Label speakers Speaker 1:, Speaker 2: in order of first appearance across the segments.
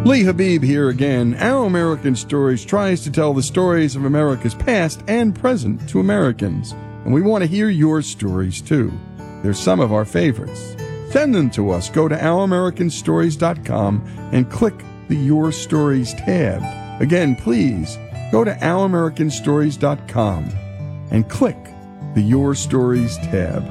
Speaker 1: Lee Habib here again. Our American Stories tries to tell the stories of America's past and present to Americans. And we want to hear your stories too. They're some of our favorites. Send them to us. Go to ouramericanstories.com and click the Your Stories tab. Again, please go to ouramericanstories.com and click the Your Stories tab.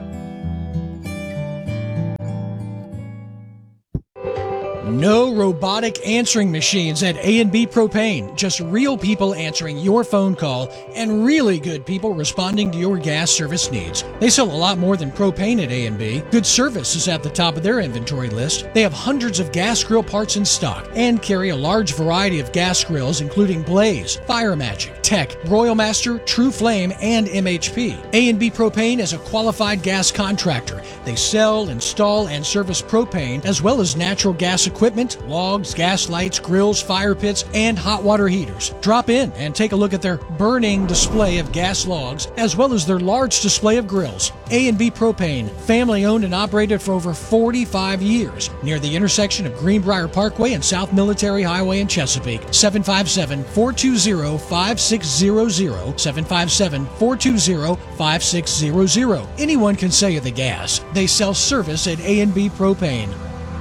Speaker 2: No robotic answering machines at A&B Propane. Just real people answering your phone call and really good people responding to your gas service needs. They sell a lot more than propane at A&B. Good service is at the top of their inventory list. They have hundreds of gas grill parts in stock and carry a large variety of gas grills including Blaze, Fire Magic, Tech, Royal Master, True Flame, and MHP. A&B Propane is a qualified gas contractor. They sell, install, and service propane as well as natural gas equipment, logs, gas lights, grills, fire pits, and hot water heaters. Drop in and take a look at their burning display of gas logs as well as their large display of grills. A&B Propane, family owned and operated for over 45 years, near the intersection of Greenbrier Parkway and South Military Highway in Chesapeake. 757-420-5600, 757-420-5600. Anyone can sell you the gas. They sell service at A&B Propane.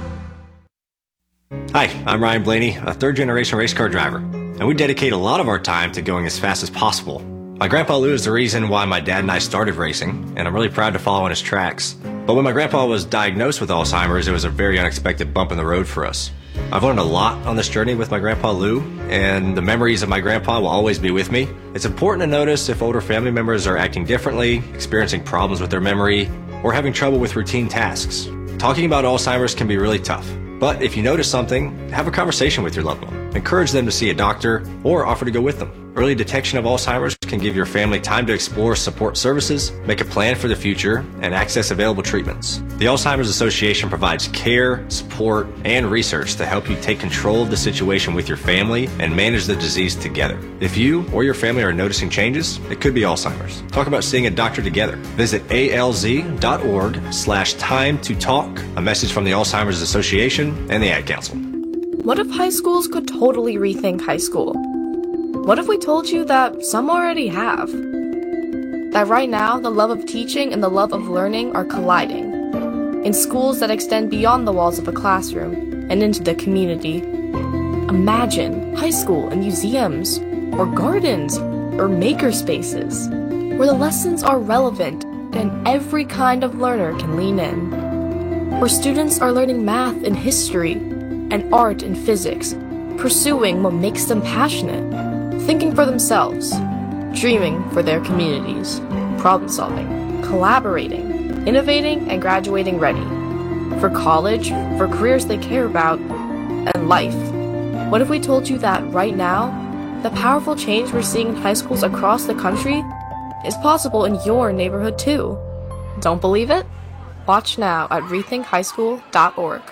Speaker 3: Hi, I'm Ryan Blaney, a third-generation race car driver, and we dedicate a lot of our time to going as fast as possible. My grandpa Lou is the reason why my dad and I started racing, and I'm really proud to follow in his tracks. But when my grandpa was diagnosed with Alzheimer's, it was a very unexpected bump in the road for us. I've learned a lot on this journey with my grandpa Lou, and the memories of my grandpa will always be with me. It's important to notice if older family members are acting differently, experiencing problems with their memory, or having trouble with routine tasks. Talking about Alzheimer's can be really tough. But if you notice something, have a conversation with your loved one. Encourage them to see a doctor or offer to go with them. Early detection of Alzheimer's can give your family time to explore support services, make a plan for the future, and access available treatments. The Alzheimer's Association provides care, support, and research to help you take control of the situation with your family and manage the disease together. If you or your family are noticing changes, it could be Alzheimer's. Talk about seeing a doctor together. Visit alz.org/time to talk. A message from the Alzheimer's Association and the Ad Council.
Speaker 4: What if high schools could totally rethink high school? What if we told you that some already have? That right now, the love of teaching and the love of learning are colliding in schools that extend beyond the walls of a classroom and into the community. Imagine high school and museums, or gardens, or maker spaces, where the lessons are relevant and every kind of learner can lean in. Where students are learning math and history, and art and physics, pursuing what makes them passionate, thinking for themselves, dreaming for their communities, problem-solving, collaborating, innovating, and graduating ready. For college, for careers they care about, and life. What if we told you that right now, the powerful change we're seeing in high schools across the country is possible in your neighborhood too? Don't believe it? Watch now at rethinkhighschool.org.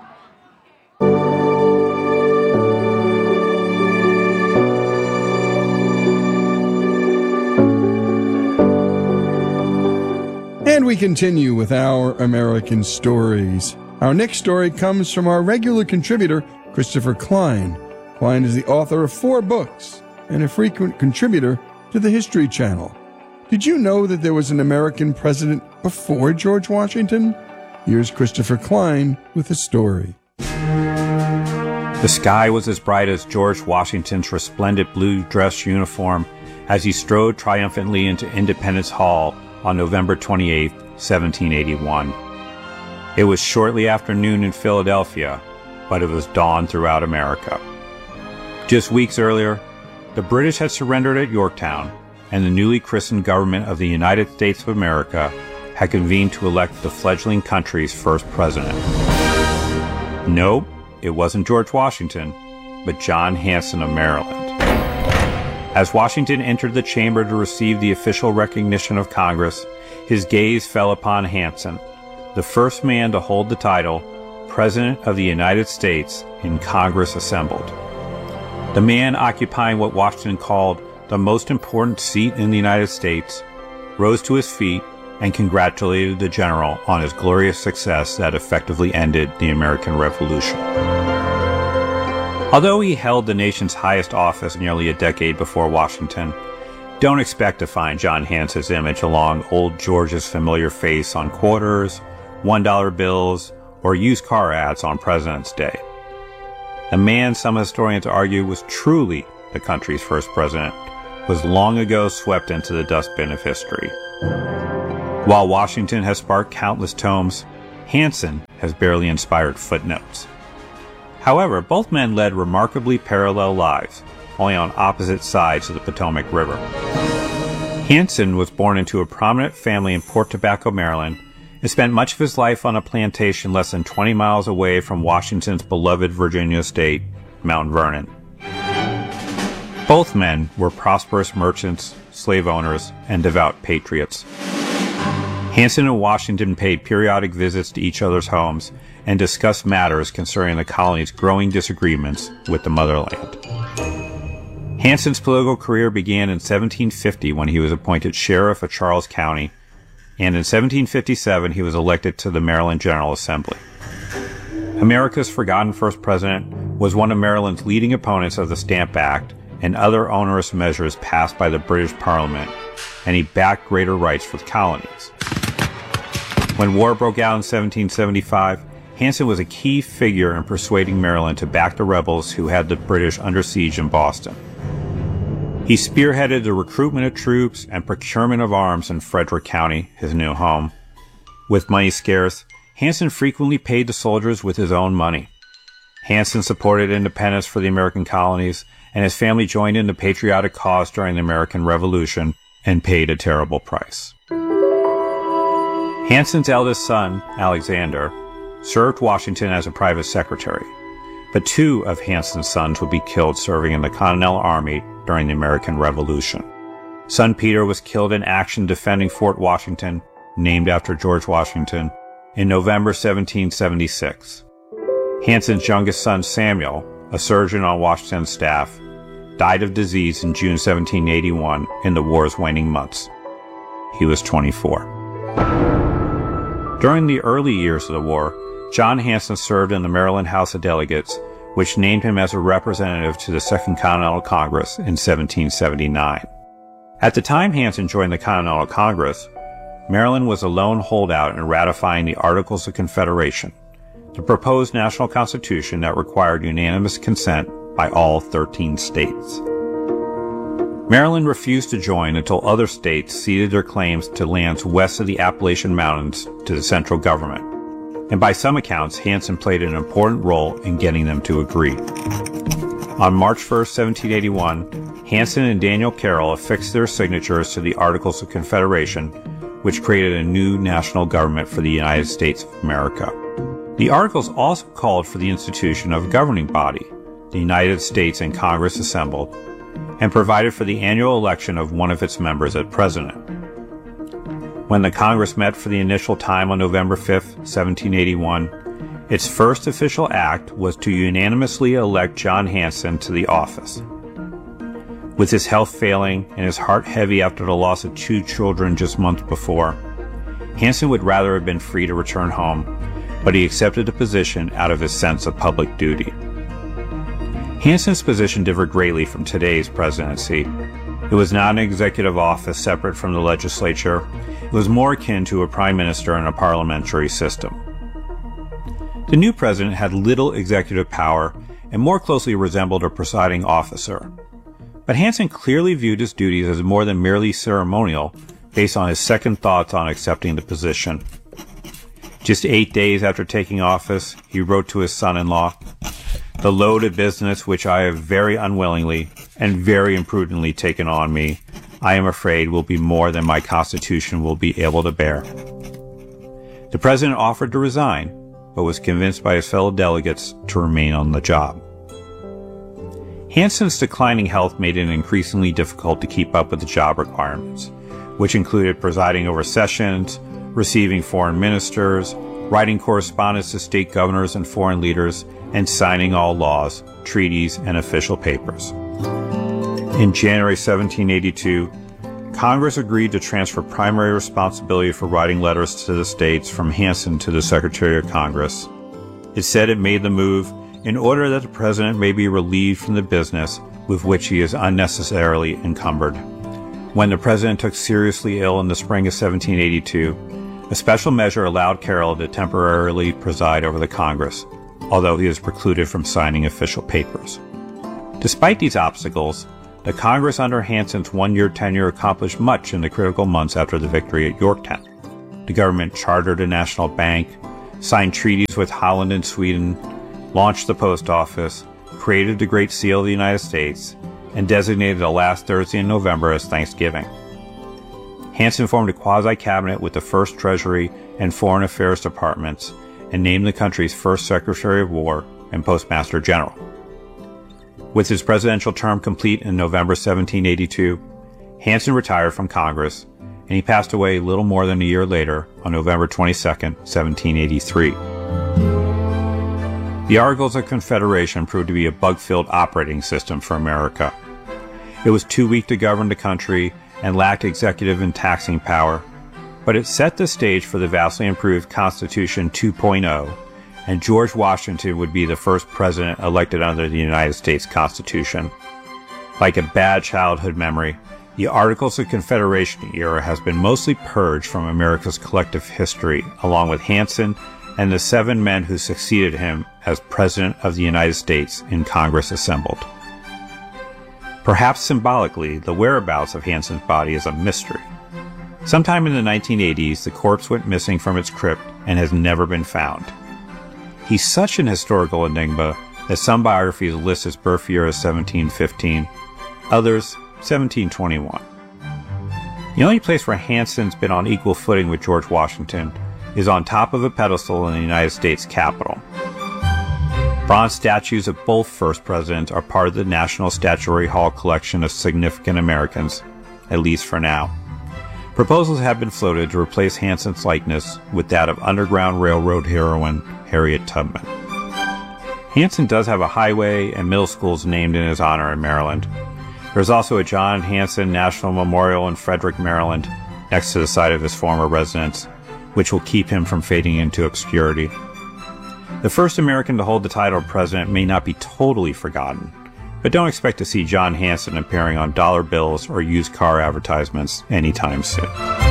Speaker 1: And we continue with Our American Stories. Our next story comes from our regular contributor, Christopher Klein. Klein is the author of 4 books and a frequent contributor to the History Channel. Did you know that there was an American president before George Washington? Here's Christopher Klein with a story.
Speaker 5: The sky was as bright as George Washington's resplendent blue dress uniform as he strode triumphantly into Independence Hall on November 28, 1781. It was shortly after noon in Philadelphia, but it was dawn throughout America. Just weeks earlier, the British had surrendered at Yorktown, and the newly christened government of the United States of America had convened to elect the fledgling country's first president. No, it wasn't George Washington, but John Hanson of Maryland. As Washington entered the chamber to receive the official recognition of Congress, his gaze fell upon Hanson, the first man to hold the title President of the United States in Congress assembled. The man occupying what Washington called the most important seat in the United States rose to his feet and congratulated the general on his glorious success that effectively ended the American Revolution. Although he held the nation's highest office nearly a decade before Washington, don't expect to find John Hansen's image along Old George's familiar face on quarters, $1 bills, or used car ads on President's Day. The man some historians argue was truly the country's first president was long ago swept into the dustbin of history. While Washington has sparked countless tomes, Hansen has barely inspired footnotes. However, both men led remarkably parallel lives, only on opposite sides of the Potomac River. Hansen was born into a prominent family in Port Tobacco, Maryland, and spent much of his life on a plantation less than 20 miles away from Washington's beloved Virginia state, Mount Vernon. Both men were prosperous merchants, slave owners, and devout patriots. Hansen and Washington paid periodic visits to each other's homes and discussed matters concerning the colony's growing disagreements with the motherland. Hansen's political career began in 1750 when he was appointed sheriff of Charles County, and in 1757 he was elected to the Maryland General Assembly. America's forgotten first president was one of Maryland's leading opponents of the Stamp Act and other onerous measures passed by the British Parliament, and he backed greater rights for the colonies. When war broke out in 1775, Hansen was a key figure in persuading Maryland to back the rebels who had the British under siege in Boston. He spearheaded the recruitment of troops and procurement of arms in Frederick County, his new home. With money scarce, Hansen frequently paid the soldiers with his own money. Hansen supported independence for the American colonies, and his family joined in the patriotic cause during the American Revolution and paid a terrible price. Hansen's eldest son, Alexander, served Washington as a private secretary, but two of Hansen's sons would be killed serving in the Continental Army during the American Revolution. Son Peter was killed in action defending Fort Washington, named after George Washington, in November 1776. Hansen's youngest son, Samuel, a surgeon on Washington's staff, died of disease in June 1781 in the war's waning months. He was 24. During the early years of the war, John Hansen served in the Maryland House of Delegates, which named him as a representative to the Second Continental Congress in 1779. At the time Hansen joined the Continental Congress, Maryland was a lone holdout in ratifying the Articles of Confederation, the proposed national constitution that required unanimous consent by all 13 states. Maryland refused to join until other states ceded their claims to lands west of the Appalachian Mountains to the central government, and by some accounts, Hansen played an important role in getting them to agree. On March 1, 1781, Hansen and Daniel Carroll affixed their signatures to the Articles of Confederation, which created a new national government for the United States of America. The Articles also called for the institution of a governing body, the United States and Congress assembled, and provided for the annual election of one of its members as president. When the Congress met for the initial time on November 5, 1781, its first official act was to unanimously elect John Hansen to the office. With his health failing and his heart heavy after the loss of 2 children just months before, Hansen would rather have been free to return home, but he accepted the position out of his sense of public duty. Hansen's position differed greatly from today's presidency. It was not an executive office separate from the legislature. It was more akin to a prime minister in a parliamentary system. The new president had little executive power and more closely resembled a presiding officer. But Hansen clearly viewed his duties as more than merely ceremonial based on his second thoughts on accepting the position. Just 8 days after taking office, he wrote to his son-in-law, "The load of business which I have very unwillingly and very imprudently taken on me, I am afraid will be more than my constitution will be able to bear." The president offered to resign, but was convinced by his fellow delegates to remain on the job. Hansen's declining health made it increasingly difficult to keep up with the job requirements, which included presiding over sessions, receiving foreign ministers, writing correspondence to state governors and foreign leaders, and signing all laws, treaties, and official papers. In January 1782, Congress agreed to transfer primary responsibility for writing letters to the states from Hansen to the Secretary of Congress. It said it made the move in order that the president may be relieved from the business with which he is unnecessarily encumbered. When the president took seriously ill in the spring of 1782, a special measure allowed Carroll to temporarily preside over the Congress, although he was precluded from signing official papers. Despite these obstacles, the Congress under Hanson's one-year tenure accomplished much in the critical months after the victory at Yorktown. The government chartered a national bank, signed treaties with Holland and Sweden, launched the post office, created the Great Seal of the United States, and designated the last Thursday in November as Thanksgiving. Hanson formed a quasi-cabinet with the First Treasury and Foreign Affairs departments and named the country's first Secretary of War and Postmaster General. With his presidential term complete in November 1782, Hanson retired from Congress, and he passed away little more than a year later on November 22, 1783. The Articles of Confederation proved to be a bug-filled operating system for America. It was too weak to govern the country and lacked executive and taxing power, but it set the stage for the vastly improved Constitution 2.0, and George Washington would be the first president elected under the United States Constitution. Like a bad childhood memory, the Articles of Confederation era has been mostly purged from America's collective history, along with Hanson and the 7 men who succeeded him as President of the United States in Congress assembled. Perhaps symbolically, the whereabouts of Hanson's body is a mystery. Sometime in the 1980s, the corpse went missing from its crypt and has never been found. He's such an historical enigma that some biographies list his birth year as 1715, others 1721. The only place where Hanson's been on equal footing with George Washington is on top of a pedestal in the United States Capitol. Bronze statues of both first presidents are part of the National Statuary Hall collection of significant Americans, at least for now. Proposals have been floated to replace Hanson's likeness with that of Underground Railroad heroine Harriet Tubman. Hanson does have a highway and middle schools named in his honor in Maryland. There's also a John Hanson National Memorial in Frederick, Maryland, next to the site of his former residence, which will keep him from fading into obscurity. The first American to hold the title of president may not be totally forgotten, but don't expect to see John Hanson appearing on dollar bills or used car advertisements anytime soon.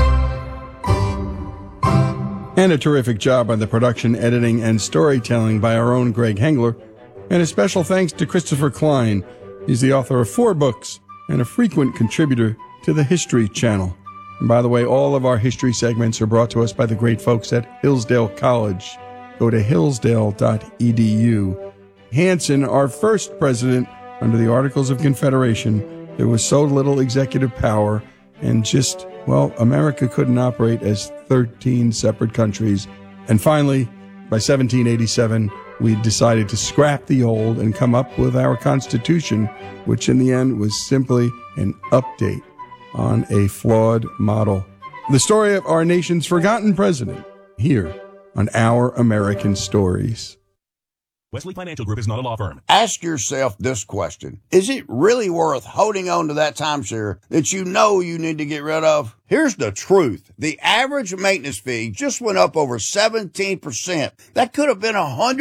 Speaker 1: And a terrific job on the production, editing, and storytelling by our own Greg Hengler. And a special thanks to Christopher Klein. He's the author of 4 books and a frequent contributor to the History Channel. And by the way, all of our history segments are brought to us by the great folks at Hillsdale College. Go to hillsdale.edu. Hanson, our first president under the Articles of Confederation, there was so little executive power and just, well, America couldn't operate as 13 separate countries. And finally, by 1787, we decided to scrap the old and come up with our Constitution, which in the end was simply an update on a flawed model. The story of our nation's forgotten president, here on Our American Stories.
Speaker 6: Wesley Financial Group is not a law firm.
Speaker 7: Ask yourself this question. Is it really worth holding on to that timeshare that you know you need to get rid of? Here's the truth. The average maintenance fee just went up over 17%. That could have been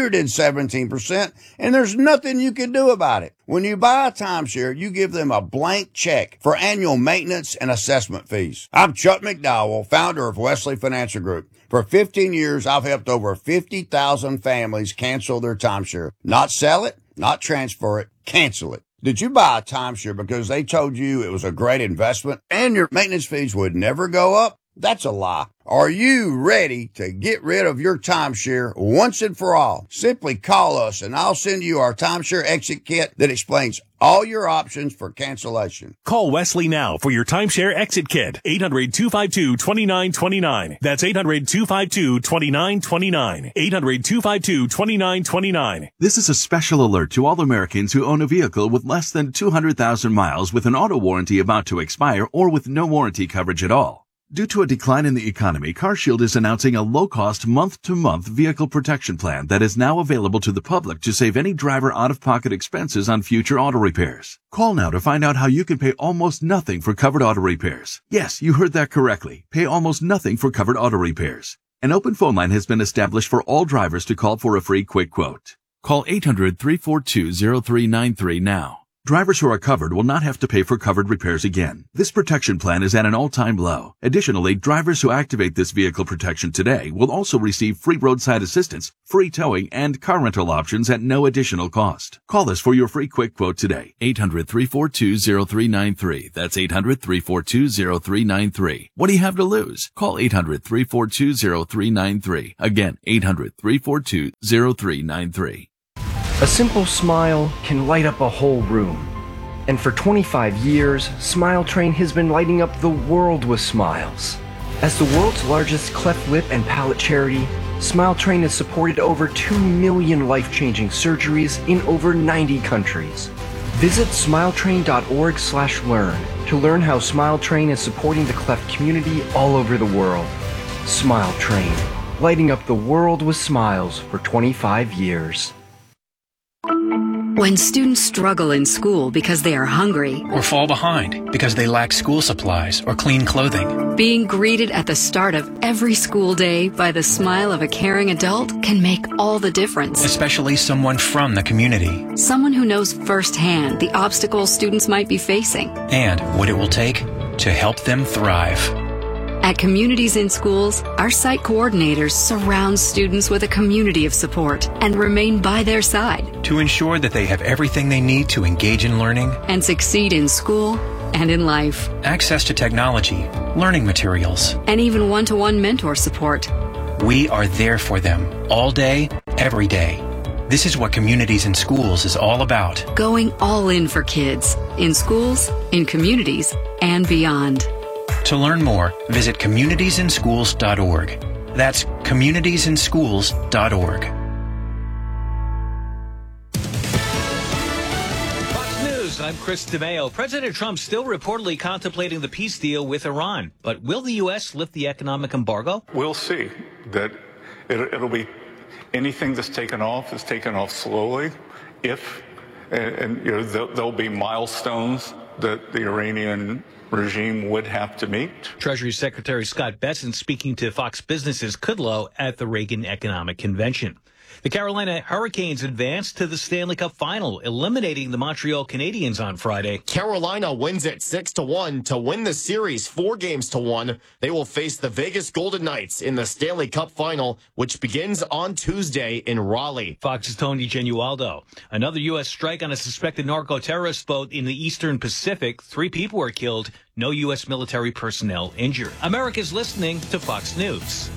Speaker 7: 117%, and there's nothing you can do about it. When you buy a timeshare, you give them a blank check for annual maintenance and assessment fees. I'm Chuck McDowell, founder of Wesley Financial Group. For 15 years, I've helped over 50,000 families cancel their timeshare. Not sell it, not transfer it, cancel it. Did you buy a timeshare because they told you it was a great investment and your maintenance fees would never go up? That's a lie. Are you ready to get rid of your timeshare once and for all? Simply call us and I'll send you our timeshare exit kit that explains all your options for cancellation.
Speaker 6: Call Wesley now for your timeshare exit kit. 800-252-2929. That's 800-252-2929. 800-252-2929.
Speaker 8: This is a special alert to all Americans who own a vehicle with less than 200,000 miles with an auto warranty about to expire or with no warranty coverage at all. Due to a decline in the economy, CarShield is announcing a low-cost month-to-month vehicle protection plan that is now available to the public to save any driver out-of-pocket expenses on future auto repairs. Call now to find out how you can pay almost nothing for covered auto repairs. Yes, you heard that correctly. Pay almost nothing for covered auto repairs. An open phone line has been established for all drivers to call for a free quick quote. Call 800-342-0393 now. Drivers who are covered will not have to pay for covered repairs again. This protection plan is at an all-time low. Additionally, drivers who activate this vehicle protection today will also receive free roadside assistance, free towing, and car rental options at no additional cost. Call us for your free quick quote today. 800-342-0393. That's 800-342-0393. What do you have to lose? Call 800-342-0393. Again, 800-342-0393.
Speaker 9: A simple smile can light up a whole room. And for 25 years, Smile Train has been lighting up the world with smiles. As the world's largest cleft lip and palate charity, Smile Train has supported over 2 million life-changing surgeries in over 90 countries. Visit smiletrain.org/learn to learn how Smile Train is supporting the cleft community all over the world. Smile Train, lighting up the world with smiles for 25 years.
Speaker 10: When students struggle in school because they are hungry
Speaker 2: Or fall behind because they lack school supplies or clean clothing.
Speaker 10: being greeted at the start of every school day by the smile of a caring adult can make all the difference.
Speaker 2: Especially someone from the community.
Speaker 10: Someone who knows firsthand the obstacles students might be facing.
Speaker 2: And what it will take to help them thrive.
Speaker 10: At Communities in Schools, our site coordinators surround students with a community of support and remain by their side
Speaker 2: To ensure that they have everything they need to engage in learning,
Speaker 10: and succeed in school and in life,
Speaker 2: access to technology, learning materials.
Speaker 10: and even one-to-one mentor support.
Speaker 2: We are there for them all day, every day. This is what Communities in Schools is all about.
Speaker 10: Going all in for kids, in schools, in communities, and beyond.
Speaker 2: To learn more, visit communitiesinschools.org. That's communitiesinschools.org.
Speaker 11: Fox News, I'm Chris DeMeo. President Trump still reportedly contemplating the peace deal with Iran. But will the U.S. lift the economic embargo?
Speaker 12: We'll see. That it'll be anything that's taken off is taken off slowly. There'll be milestones that the Iranian regime would have to meet.
Speaker 11: Treasury Secretary Scott Bessent speaking to Fox Business's Kudlow at the Reagan Economic Convention. The Carolina Hurricanes advanced to the Stanley Cup Final, eliminating the Montreal Canadiens on Friday.
Speaker 13: Carolina wins it 6-1 to win the series 4-1. They will face the Vegas Golden Knights in the Stanley Cup Final, which begins on Tuesday in Raleigh.
Speaker 11: Fox's Tony Genualdo. Another U.S. strike on a suspected narco-terrorist boat in the Eastern Pacific. 3 people were killed. No U.S. military personnel injured. America's listening to Fox News.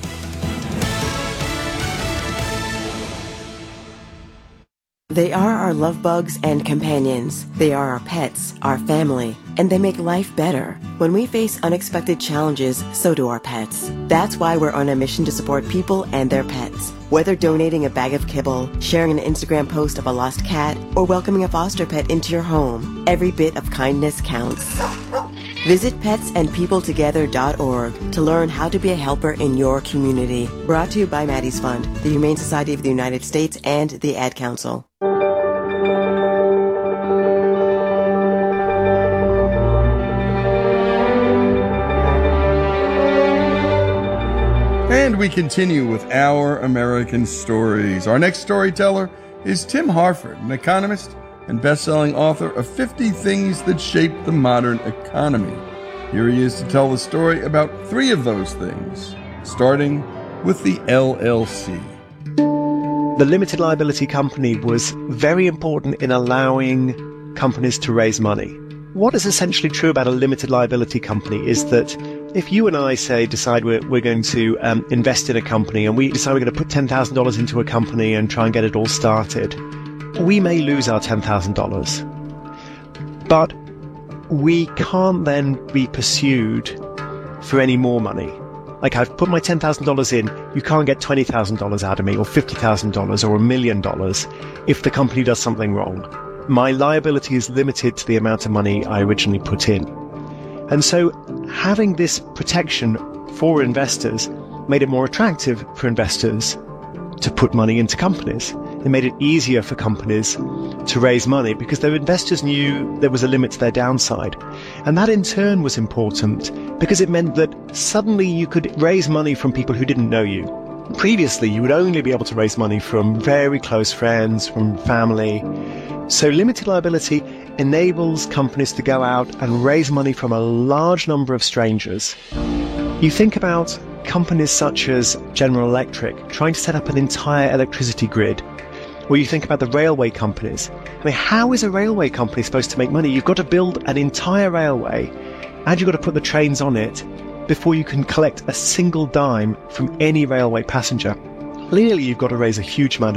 Speaker 14: They are our love bugs and companions. They are our pets, our family, and they make life better. When we face unexpected challenges, so do our pets. That's why we're on a mission to support people and their pets. Whether donating a bag of kibble, sharing an Instagram post of a lost cat, or welcoming a foster pet into your home, every bit of kindness counts. Visit petsandpeopletogether.org to learn how to be a helper in your community. Brought to you by Maddie's Fund, the Humane Society of the United States, and the Ad Council.
Speaker 1: And we continue with Our American Stories. Our next storyteller is Tim Harford, an economist and best-selling author of 50 Things That Shaped the Modern Economy. Here he is to tell the story about 3 of those things, starting with the LLC.
Speaker 15: The limited liability company was very important in allowing companies to raise money. What is essentially true about a limited liability company is that if you and I decide we're going to invest in a company, and we decide we're going to put $10,000 into a company and try and get it all started, we may lose our $10,000. But we can't then be pursued for any more money. Like, I've put my $10,000 in, you can't get $20,000 out of me, or $50,000 or $1 million if the company does something wrong. My liability is limited to the amount of money I originally put in. And so having this protection for investors made it more attractive for investors to put money into companies. It made it easier for companies to raise money because their investors knew there was a limit to their downside. And that in turn was important because it meant that suddenly you could raise money from people who didn't know you. Previously, you would only be able to raise money from very close friends, from family. So limited liability enables companies to go out and raise money from a large number of strangers. You think about companies such as General Electric trying to set up an entire electricity grid, or you think about the railway companies. I mean, how is a railway company supposed to make money? You've got to build an entire railway, and you've got to put the trains on it before you can collect a single dime from any railway passenger. Clearly, you've got to raise a huge amount